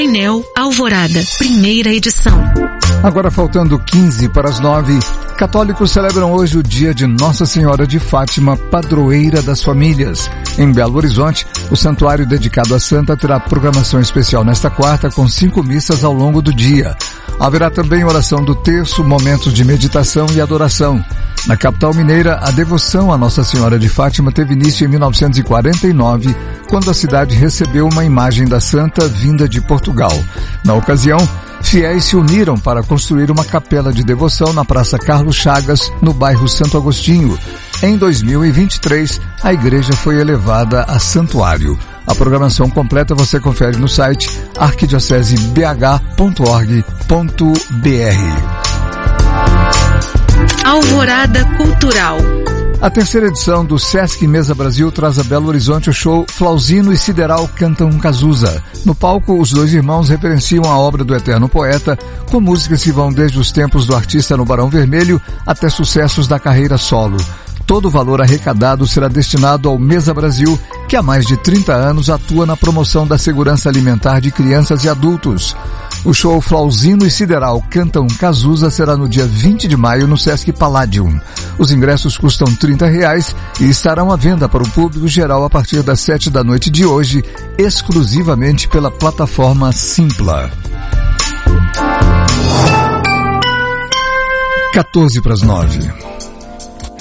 Painel Alvorada, primeira edição. Agora faltando 15 para as 9, católicos celebram hoje o dia de Nossa Senhora de Fátima, padroeira das famílias. Em Belo Horizonte, o santuário dedicado à santa terá programação especial nesta quarta com 5 missas ao longo do dia. Haverá também oração do terço, momentos de meditação e adoração. Na capital mineira, a devoção a Nossa Senhora de Fátima teve início em 1949, quando a cidade recebeu uma imagem da santa vinda de Portugal. Na ocasião, fiéis se uniram para construir uma capela de devoção na Praça Carlos Chagas, no bairro Santo Agostinho. Em 2023, a igreja foi elevada a santuário. A programação completa você confere no site arquidiocesebh.org.br. Alvorada Cultural. A terceira edição do Sesc Mesa Brasil traz a Belo Horizonte o show Flauzino e Sideral Cantam Cazuza. No palco, os dois irmãos referenciam a obra do eterno poeta, com músicas que vão desde os tempos do artista no Barão Vermelho até sucessos da carreira solo. Todo o valor arrecadado será destinado ao Mesa Brasil, que há mais de 30 anos atua na promoção da segurança alimentar de crianças e adultos. O show Flauzino e Sideral Cantam Cazuza será no dia 20 de maio no Sesc Palladium. Os ingressos custam R$30 e estarão à venda para o público geral a partir das 7 da noite de hoje, exclusivamente pela plataforma Simpla. 14 para as 9.